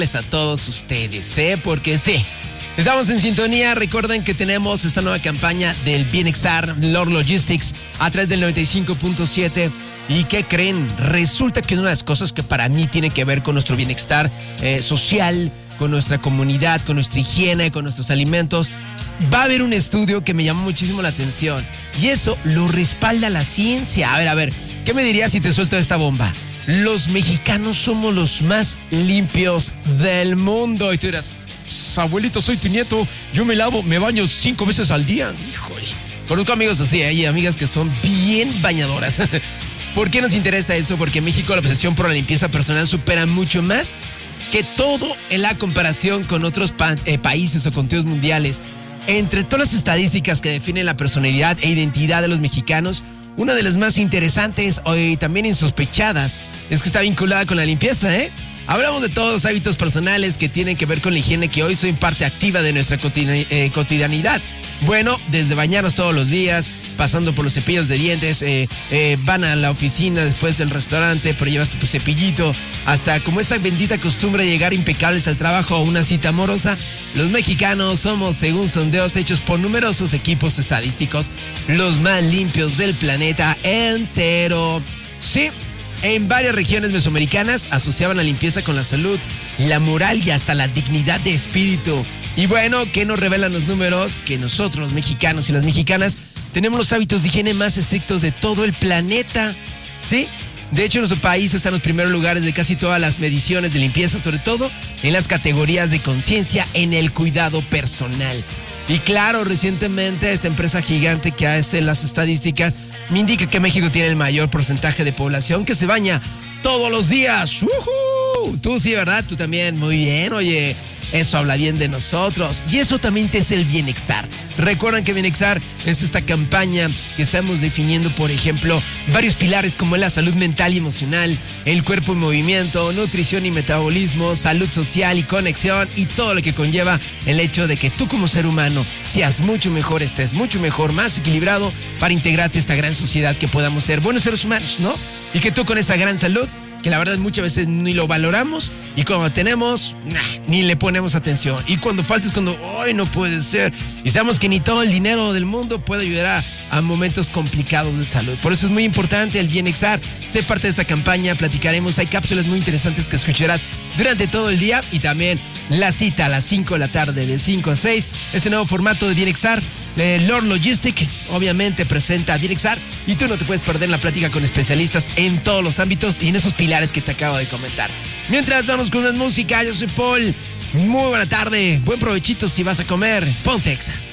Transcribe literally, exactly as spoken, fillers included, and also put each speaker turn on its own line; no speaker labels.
a todos ustedes, ¿eh? Porque sí, estamos en sintonía. Recuerden que tenemos esta nueva campaña del Bienestar Lord Logistics a través del noventa y cinco punto siete. ¿Y qué creen? Resulta que una de las cosas que para mí tiene que ver con nuestro bienestar eh, social, con nuestra comunidad, con nuestra higiene, con nuestros alimentos, va a haber un estudio que me llamó muchísimo la atención. Y eso lo respalda la ciencia. A ver, a ver, ¿qué me dirías si te suelto esta bomba? Los mexicanos somos los más limpios del mundo. Y tú dirás, abuelito, soy tu nieto, yo me lavo, me baño cinco veces al día. Híjole. Conozco amigos así, ¿eh? Y amigas que son bien bañadoras. ¿Por qué nos interesa eso? Porque en México la obsesión por la limpieza personal supera mucho más que todo en la comparación con otros pa- eh, países o conteos mundiales. Entre todas las estadísticas que definen la personalidad e identidad de los mexicanos, una de las más interesantes y también insospechadas es que está vinculada con la limpieza, ¿eh? Hablamos de todos los hábitos personales que tienen que ver con la higiene, que hoy son parte activa de nuestra cotidianidad. Bueno, desde bañarnos todos los días, pasando por los cepillos de dientes, eh, eh, van a la oficina después del restaurante, pero llevas tu cepillito, hasta como esa bendita costumbre de llegar impecables al trabajo o una cita amorosa. Los mexicanos somos, según sondeos hechos por numerosos equipos estadísticos, los más limpios del planeta entero. Sí. En varias regiones mesoamericanas asociaban la limpieza con la salud, la moral y hasta la dignidad de espíritu. Y bueno, ¿qué nos revelan los números? Que nosotros, los mexicanos y las mexicanas, tenemos los hábitos de higiene más estrictos de todo el planeta, ¿sí? De hecho, nuestro país está en los primeros lugares de casi todas las mediciones de limpieza, sobre todo en las categorías de conciencia en el cuidado personal. Y claro, recientemente esta empresa gigante que hace las estadísticas me indica que México tiene el mayor porcentaje de población que se baña todos los días. ¡Uhú! Tú sí, ¿verdad? Tú también. Muy bien, oye. Eso habla bien de nosotros. Y eso también te es el Bienestar. Recuerdan que Bienestar es esta campaña que estamos definiendo, por ejemplo, varios pilares como la salud mental y emocional, el cuerpo en movimiento, nutrición y metabolismo, salud social y conexión, y todo lo que conlleva el hecho de que tú como ser humano seas mucho mejor, estés mucho mejor, más equilibrado para integrarte a esta gran sociedad, que podamos ser buenos seres humanos, ¿no? Y que tú con esa gran salud, que la verdad muchas veces ni lo valoramos, y cuando tenemos, nah, ni le ponemos atención. Y cuando falta es cuando, ¡ay, no puede ser! Y sabemos que ni todo el dinero del mundo puede ayudar a, a momentos complicados de salud. Por eso es muy importante el Bienestar. Sé parte de esta campaña, platicaremos, hay cápsulas muy interesantes que escucharás durante todo el día, y también la cita a las cinco de la tarde, de cinco a seis. Este nuevo formato de Bienestar, eh, Lord Logistics, obviamente presenta Bienestar, y tú no te puedes perder la plática con especialistas en todos los ámbitos y en esos pilares que te acabo de comentar. Mientras vamos con una música, yo soy Paul. Muy buena tarde, buen provechito si vas a comer. Ponte Exa.